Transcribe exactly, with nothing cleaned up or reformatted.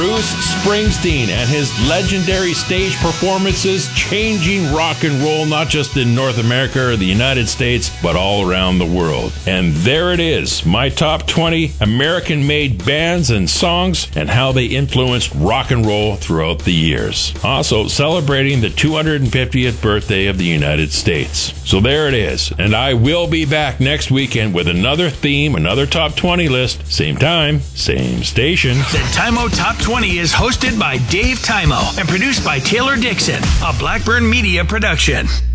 Bruce Springsteen and his legendary stage performances changing rock and roll not just in North America or the United States, but all around the world. And there it is, my top twenty American-made bands and songs and how they influenced rock and roll throughout the years. Also celebrating the two hundred fiftieth birthday of the United States. So there it is, and I will be back next weekend with another theme, another top twenty list. Same time, same station. The Timo Top twenty is hosted by Dave Timo and produced by Taylor Dixon, a Blackburn Media production.